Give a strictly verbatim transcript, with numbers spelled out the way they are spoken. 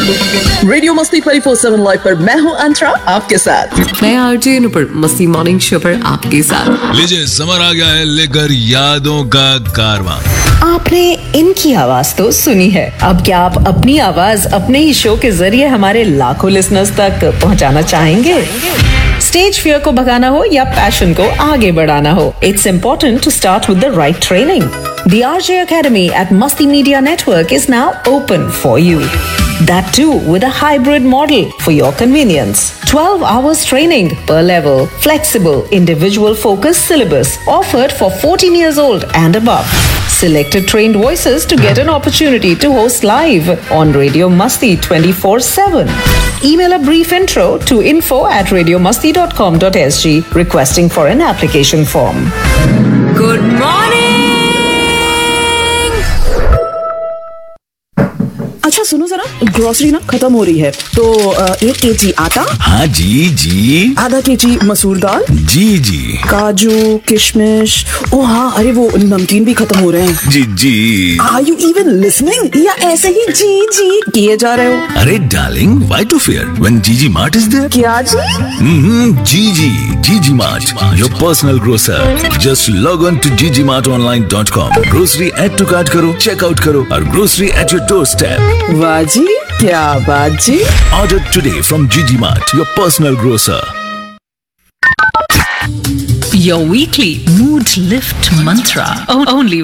Radio मस्ती twenty four seven live पर मैं हूँ अंतरा आपके साथ। मैं आरजे नुपुर मस्ती मॉर्निंग शो पर आपके साथ। लीजिए समर आ गया है लेकर यादों का कारवां। आपने इनकी आवाज तो सुनी है, अब क्या आप अपनी आवाज अपने ही शो के जरिए हमारे लाखों लिसनर्स तक पहुंचाना चाहेंगे? स्टेज फियर को भगाना हो या पैशन को आगे बढ़ाना हो, it's important to start with the right training. The R J Academy at Masti Media Network is now open for you. That too with a hybrid model for your convenience. twelve hours training per level, flexible, individual focused syllabus offered for fourteen years old and above. Selected trained voices to get an opportunity to host live on Radio Masti twenty-four seven. Email a brief intro to info at radiomasti dot com dot s g requesting for an application form. Good morning. अच्छा सुनो जरा, grocery ना खत्म हो रही है तो अ, एक केजी आटा, हाँ जी जी। आधा केजी मसूर दाल, जी जी। काजू किशमिश, ओ हाँ अरे वो नमकीन भी खत्म हो रहे हैं। जी जी। आर यू इवन लिसनिंग या ऐसे ही जी जी किए जा रहे हो? अरे darling, why to fear when जीजी मार्ट इज देयर? क्या जी? हम्म, जीजी जीजी mart, your personal grocer. Just log on to ji G mart online dot com. Grocery add to cart करो, चेकआउट करो और grocery at your door step. वाह जी, क्या बात जी। Order today from Gigi Mart, your personal grocer. Your weekly mood lift mantra. O- only